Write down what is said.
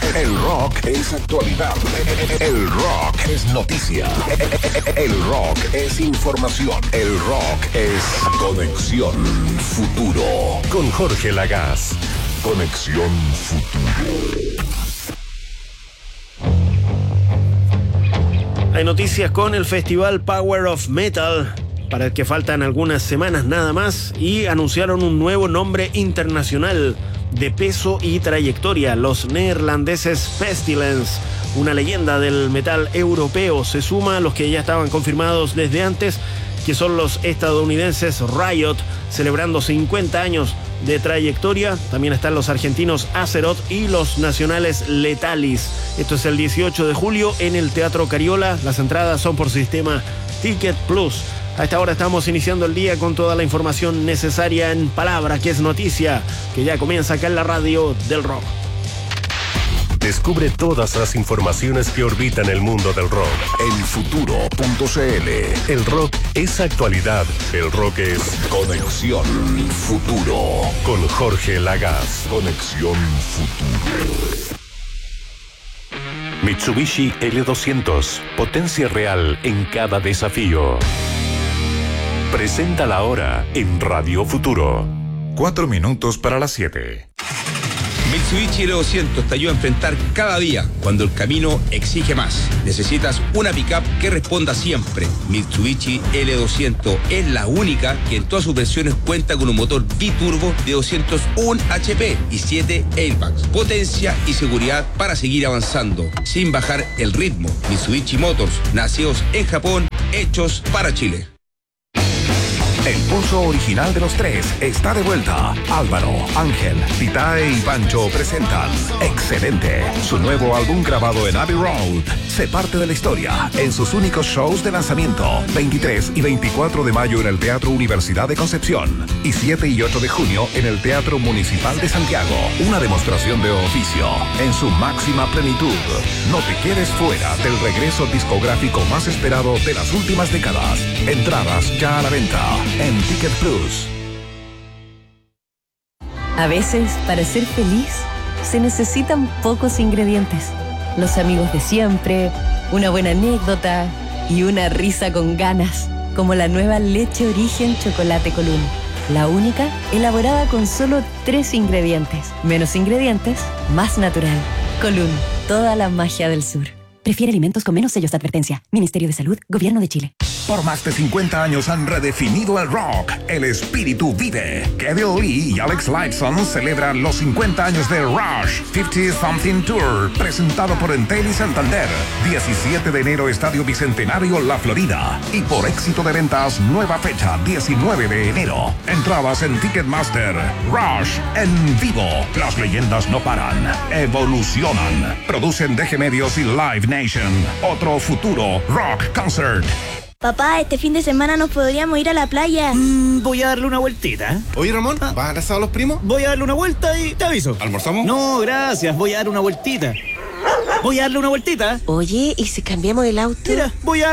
El rock es actualidad. El rock es noticia. El rock es información. El rock es Conexión Futuro. Con Jorge Lagaz. Conexión Futuro. Hay noticias con el festival Power of Metal, para el que faltan algunas semanas nada más, y anunciaron un nuevo nombre internacional de peso y trayectoria. Los neerlandeses Pestilence, una leyenda del metal europeo, se suma a los que ya estaban confirmados desde antes, que son los estadounidenses Riot, celebrando 50 años de trayectoria. También están los argentinos Azeroth y los nacionales Letalis. Esto es el 18 de julio en el Teatro Cariola. Las entradas son por sistema Ticket Plus. A esta hora estamos iniciando el día con toda la información necesaria en palabra, que es noticia, que ya comienza acá en la radio del rock. Descubre todas las informaciones que orbitan el mundo del rock en futuro.cl. El rock es actualidad. El rock es Conexión Futuro. Con Jorge Lagaz. Conexión Futuro. Mitsubishi L200. Potencia real en cada desafío. Presenta la hora en Radio Futuro. 4 minutos para las 7. Mitsubishi L200 te ayuda a enfrentar cada día cuando el camino exige más. Necesitas una pickup que responda siempre. Mitsubishi L200 es la única que en todas sus versiones cuenta con un motor biturbo de 201 HP y 7 airbags. Potencia y seguridad para seguir avanzando sin bajar el ritmo. Mitsubishi Motors, nacidos en Japón, hechos para Chile. El pulso original de los tres está de vuelta. Álvaro, Ángel, Titae y Pancho presentan Excelente, su nuevo álbum grabado en Abbey Road. Se parte de la historia en sus únicos shows de lanzamiento, 23 y 24 de mayo en el Teatro Universidad de Concepción y 7 y 8 de junio en el Teatro Municipal de Santiago. Una demostración de oficio en su máxima plenitud. No te quedes fuera del regreso discográfico más esperado de las últimas décadas. Entradas ya a la venta en Ticket Plus. A veces, para ser feliz, se necesitan pocos ingredientes. Los amigos de siempre, una buena anécdota y una risa con ganas, como la nueva leche Origen Chocolate Colún. La única, elaborada con solo 3 ingredientes. Menos ingredientes, más natural. Colún, toda la magia del sur. Prefiere alimentos con menos sellos de advertencia. Ministerio de Salud, Gobierno de Chile. Por más de 50 años han redefinido el rock. El espíritu vive. Kevin Lee y Alex Lifeson celebran los 50 años de Rush 50 Something Tour, presentado por Entel y Santander. 17 de enero, Estadio Bicentenario, La Florida. Y por éxito de ventas, nueva fecha, 19 de enero. Entradas en Ticketmaster. Rush en vivo. Las leyendas no paran, evolucionan. Producen DG Medios y Live Nation. Otro futuro rock concert. Papá, este fin de semana nos podríamos ir a la playa. Voy a darle una vueltita. Oye, Ramón, ¿vas a casar a los primos? Voy a darle una vuelta y te aviso. ¿Almorzamos? No, gracias, voy a darle una vueltita. Voy a darle una vueltita. Oye, ¿y si cambiamos el auto? Mira, voy a